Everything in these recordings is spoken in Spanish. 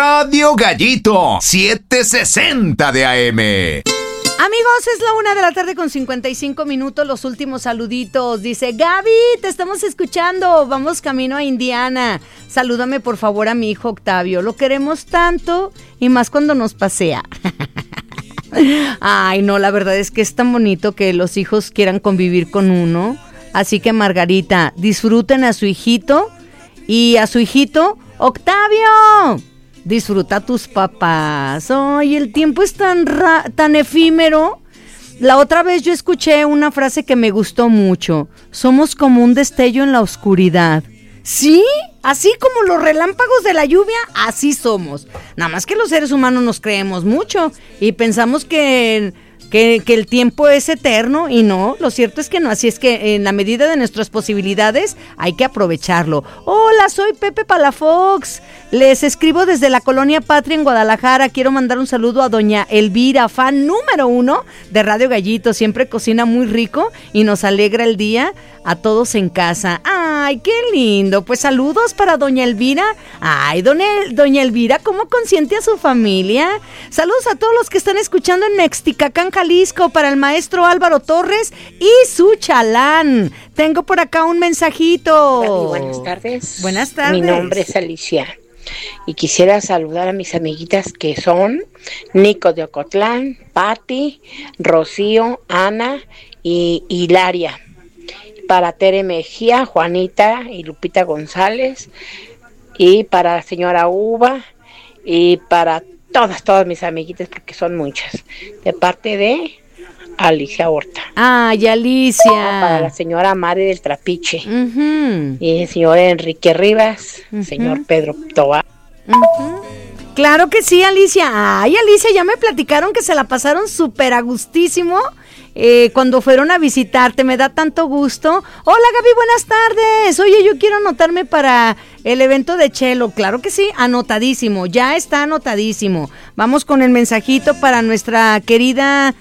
Radio Gallito 760 de AM. Amigos, es la 1:55 PM. Los últimos saluditos. Dice, Gaby, te estamos escuchando. Vamos camino a Indiana. Salúdame por favor a mi hijo Octavio. Lo queremos tanto y más cuando nos pasea. Ay, no, la verdad es que es tan bonito que los hijos quieran convivir con uno. Así que Margarita, disfruten a su hijito y a su hijito Octavio. Disfruta a tus papás. Ay, el tiempo es tan efímero. La otra vez yo escuché una frase que me gustó mucho. Somos como un destello en la oscuridad. ¿Sí? Así como los relámpagos de la lluvia, así somos. Nada más que los seres humanos nos creemos mucho y pensamos que el tiempo es eterno y no, lo cierto es que no, así es que en la medida de nuestras posibilidades hay que aprovecharlo. Hola, soy Pepe Palafox, les escribo desde la Colonia Patria en Guadalajara, quiero mandar un saludo a doña Elvira, fan número 1 de Radio Gallito, siempre cocina muy rico y nos alegra el día a todos en casa. Ay, qué lindo, pues saludos para doña Elvira. Ay, doña Elvira, ¿cómo consiente a su familia? Saludos a todos los que están escuchando en Mexticacán, Jalisco, para el maestro Álvaro Torres y su chalán. Tengo por acá un mensajito. Gaby, buenas tardes. Buenas tardes. Mi nombre es Alicia y quisiera saludar a mis amiguitas que son Nico de Ocotlán, Patti, Rocío, Ana y Hilaria. Para Tere Mejía, Juanita y Lupita González, y para la señora Uva, y para todas mis amiguitas, porque son muchas, de parte de Alicia Horta. Ay, Alicia. Para la señora Mari del Trapiche, y el señor Enrique Rivas, señor Pedro Toa. Claro que sí, Alicia. Ay, Alicia, ya me platicaron que se la pasaron súper a gustísimo cuando fueron a visitarte. Me da tanto gusto. Hola, Gaby, buenas tardes. Oye, yo quiero anotarme para el evento de Chelo. Claro que sí, anotadísimo. Ya está anotadísimo. Vamos con el mensajito para nuestra querida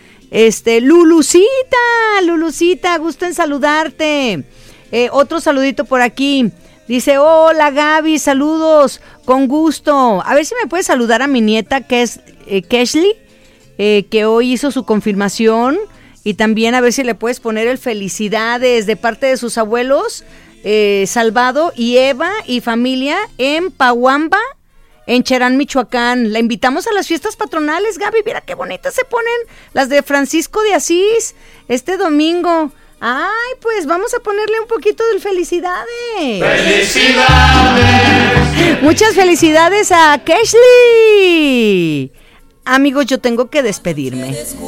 Lulucita, gusto en saludarte. Otro saludito por aquí. Dice, hola Gaby, saludos, con gusto. A ver si me puedes saludar a mi nieta, que es Keshley, que hoy hizo su confirmación. Y también a ver si le puedes poner el felicidades de parte de sus abuelos, Salvado y Eva y familia en Pahuamba, en Cherán, Michoacán. La invitamos a las fiestas patronales, Gaby. Mira qué bonitas se ponen las de Francisco de Asís este domingo. Ay, pues vamos a ponerle un poquito de felicidades. ¡Felicidades! Muchas felicidades a Keshley. Amigos, yo tengo que despedirme.